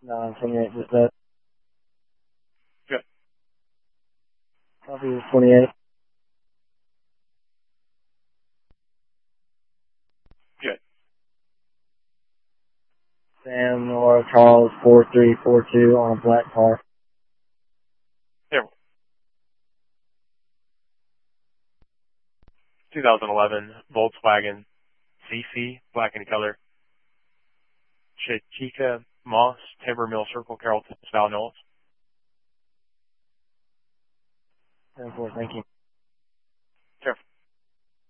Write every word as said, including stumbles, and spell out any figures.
nine twenty-eight, just that. Good. Copy twenty-eight. Good. Sam Nora Charles four three four two on a black car. There. twenty eleven Volkswagen C C, black in color. Chiquita Moss, Timber Mill Circle, Carrollton, Val Knowles. ten four, thank you.